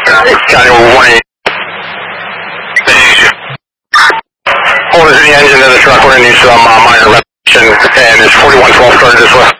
County 180. Hold is in the engine of the truck. We're going to need some minor reparation, and it's 4112 started this way.